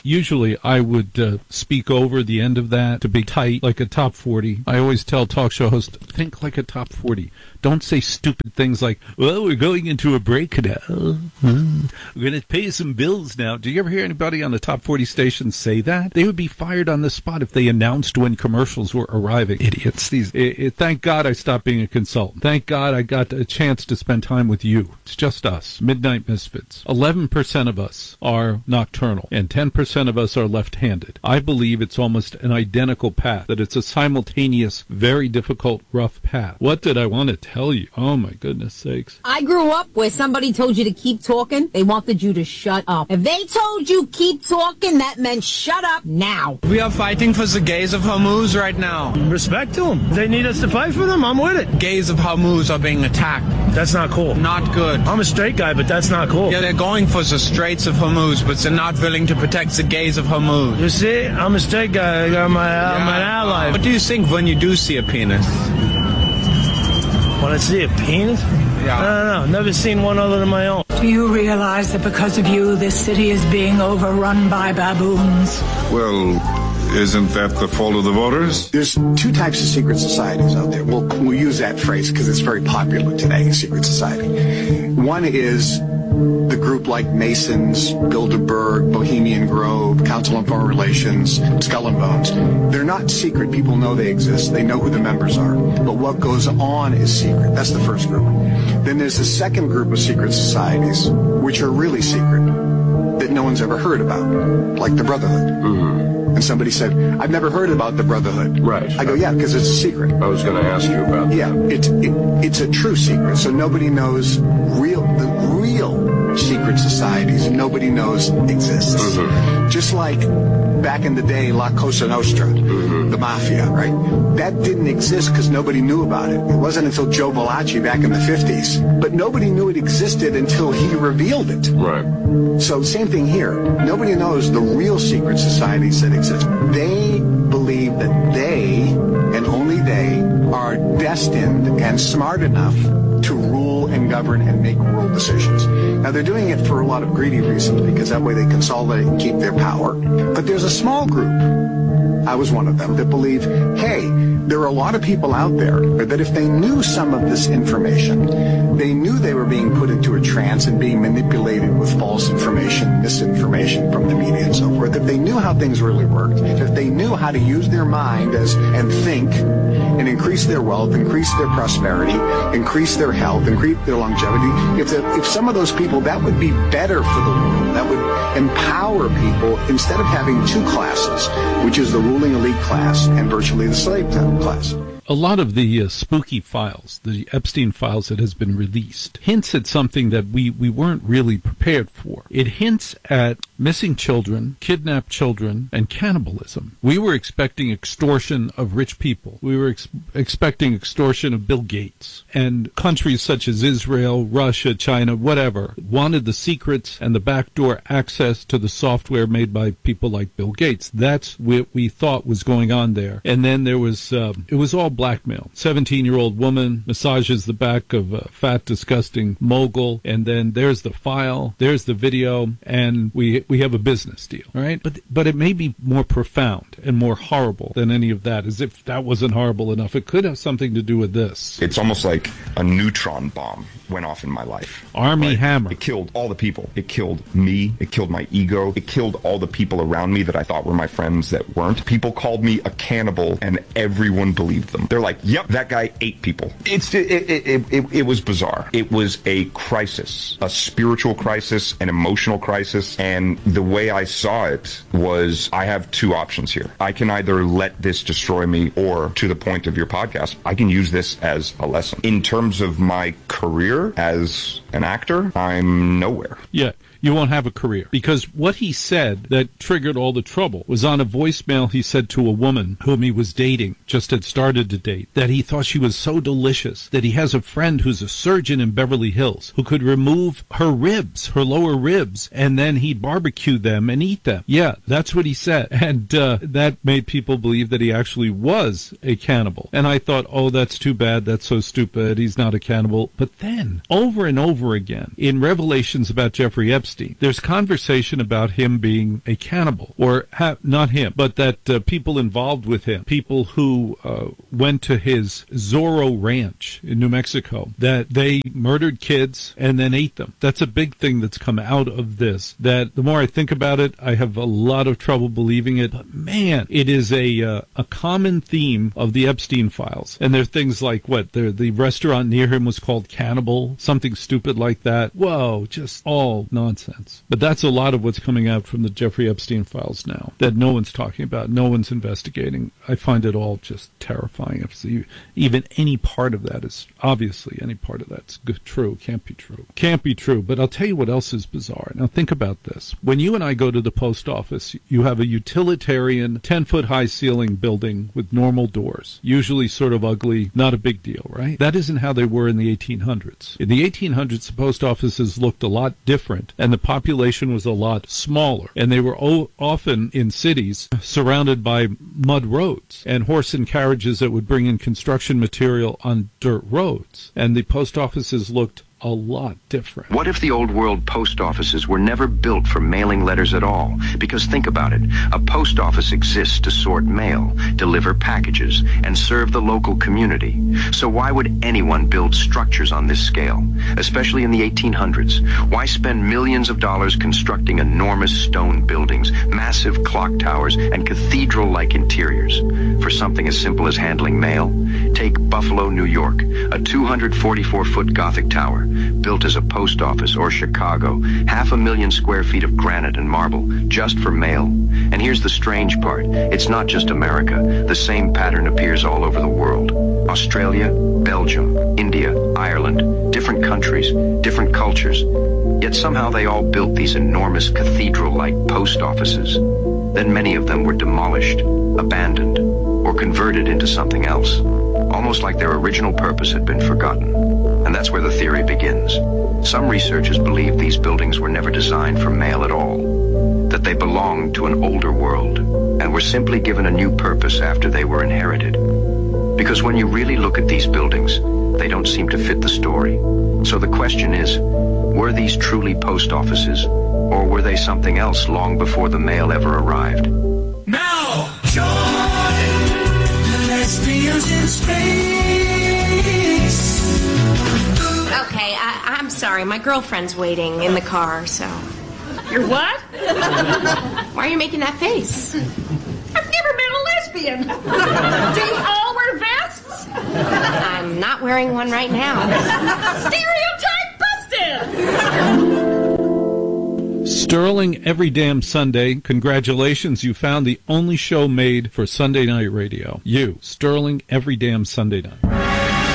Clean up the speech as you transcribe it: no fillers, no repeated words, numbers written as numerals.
Usually I would speak over the end of that to be tight, like a top 40. I always tell talk show hosts, think like a top 40. Don't say stupid things like, well, we're going into a break now. We're going to pay some bills now. Do you ever hear anybody on the top 40 station say that? They would be fired on the spot if they announced when commercials were arriving. Idiots. Thank God I stopped being a consultant. Thank God I got a chance to spend time with you. It's just us, Midnight Misfits. 11% of us are nocturnal, and 10% of us are left-handed. I believe it's almost an identical path, that it's a simultaneous, very difficult, rough path. What did I want to tell you? Oh, my goodness sakes. I grew up where somebody told you to keep talking. They wanted you to shut up. If they told you keep talking, that meant shut up now. We are fighting for the gays of Hormuz right now. Respect to them. They need us to fight for them. I'm with it. Gays of Hormuz are being attacked. That's not cool. Not good. I'm a straight guy, but that's not cool. Yeah, they're going for the Straits of Hormuz, but they're not willing to protect the gays of Hormuz. You see, I'm a straight guy. I got my ally. What do you think when you do see a penis? When I see a penis? Yeah. I don't know. Never seen one other than my own. Do you realize that because of you, this city is being overrun by baboons? Well, isn't that the fault of the voters? There's two types of secret societies out there. We'll use that phrase because it's very popular today, secret society. One is the group like Masons, Bilderberg, Bohemian Grove, Council on Foreign Relations, Skull and Bones. They're not secret. People know they exist. They know who the members are. But what goes on is secret. That's the first group. Then there's the second group of secret societies, which are really secret, that no one's ever heard about, like the Brotherhood. Mm-hmm. And somebody said, I've never heard about the Brotherhood. Right. I go, yeah, because it's a secret. I was going to ask you about that. Yeah, it's a true secret. So nobody knows the real secret societies. Nobody knows exists. Mm-hmm. Just like back in the day, La Cosa Nostra, mm-hmm. the mafia, right? That didn't exist because nobody knew about it. It wasn't until Joe Valachi back in the 50s. But nobody knew it existed until he revealed it. Right. So same thing here. Nobody knows the real secret societies that exist. They believe that they, and only they, are destined and smart enough to rule and govern and make world decisions. Now, they're doing it for a lot of greedy reasons, because that way they consolidate and keep their power. But there's a small group, I was one of them, that believe, hey, there are a lot of people out there that if they knew some of this information, they knew they were being put into a trance and being manipulated with false information, misinformation from the media and so forth. If they knew how things really worked, if they knew how to use their mind and think and increase their wealth, increase their prosperity, increase their health, increase their longevity, if some of those people, that would be better for the world. That would empower people instead of having two classes, which is the ruling elite class and virtually the slave class. A lot of the spooky files, the Epstein files that has been released, hints at something that we weren't really prepared for. It hints at missing children, kidnapped children, and cannibalism. We were expecting extortion of rich people. We were expecting extortion of Bill Gates. And countries such as Israel, Russia, China, whatever, wanted the secrets and the backdoor access to the software made by people like Bill Gates. That's what we thought was going on there. And then there was, it was all blackmail. 17-year-old woman massages the back of a fat, disgusting mogul, and then there's the file, there's the video, and we have a business deal, right? But it may be more profound and more horrible than any of that, as if that wasn't horrible enough. It could have something to do with this. It's almost like a neutron bomb went off in my life. Army Hammer. It killed all the people. It killed me. It killed my ego. It killed all the people around me that I thought were my friends that weren't. People called me a cannibal, and everyone believed them. They're like, yep, that guy ate people. It was bizarre. It was a crisis, a spiritual crisis, an emotional crisis, and the way I saw it was, I have two options here. I can either let this destroy me, or, to the point of your podcast, I can use this as a lesson. In terms of my career as an actor, I'm nowhere. Yeah. You won't have a career. Because what he said that triggered all the trouble was on a voicemail he said to a woman whom he was dating, just had started to date, that he thought she was so delicious that he has a friend who's a surgeon in Beverly Hills who could remove her ribs, her lower ribs, and then he'd barbecue them and eat them. Yeah, that's what he said. And that made people believe that he actually was a cannibal. And I thought, oh, that's too bad. That's so stupid. He's not a cannibal. But then, over and over again, in revelations about Jeffrey Epstein, Epstein. There's conversation about him being a cannibal, or not him, but that people involved with him, people who went to his Zorro Ranch in New Mexico, that they murdered kids and then ate them. That's a big thing that's come out of this, that the more I think about it, I have a lot of trouble believing it. But man, it is a common theme of the Epstein files. And there are things like, the restaurant near him was called Cannibal, something stupid like that. Whoa, just all nonsense. But that's a lot of what's coming out from the Jeffrey Epstein files now, that no one's talking about, no one's investigating. I find it all just terrifying. If even any part of that is, obviously any part of that's true, can't be true. Can't be true. But I'll tell you what else is bizarre. Now think about this. When you and I go to the post office, you have a utilitarian 10-foot-high ceiling building with normal doors, usually sort of ugly, not a big deal, right? That isn't how they were in the 1800s. In the 1800s, the post offices looked a lot different, and the population was a lot smaller, and they were often in cities surrounded by mud roads and horse and carriages that would bring in construction material on dirt roads, and the post offices looked a lot different. What if the old world post offices were never built for mailing letters at all? Because think about it, a post office exists to sort mail, deliver packages, and serve the local community. So why would anyone build structures on this scale, especially in the 1800s? Why spend millions of dollars constructing enormous stone buildings, massive clock towers, and cathedral-like interiors? For something as simple as handling mail? Take Buffalo, New York, a 244-foot Gothic tower, built as a post office, or Chicago, 500,000 square feet of granite and marble, just for mail. And here's the strange part. It's not just America. The same pattern appears all over the world. Australia, Belgium, India, Ireland, different countries, different cultures. Yet somehow they all built these enormous cathedral-like post offices. Then many of them were demolished, abandoned, or converted into something else. Almost like their original purpose had been forgotten. And that's where the theory begins. Some researchers believe these buildings were never designed for mail at all, that they belonged to an older world and were simply given a new purpose after they were inherited. Because when you really look at these buildings, they don't seem to fit the story. So the question is, were these truly post offices, or were they something else long before the mail ever arrived? Now, join the lesbians in space. Okay, I'm sorry. My girlfriend's waiting in the car, so... You're what? Why are you making that face? I've never met a lesbian. Do you all wear vests? I'm not wearing one right now. Stereotype busted! Sterling every damn Sunday. Congratulations, you found the only show made for Sunday night radio. You, Sterling every damn Sunday night.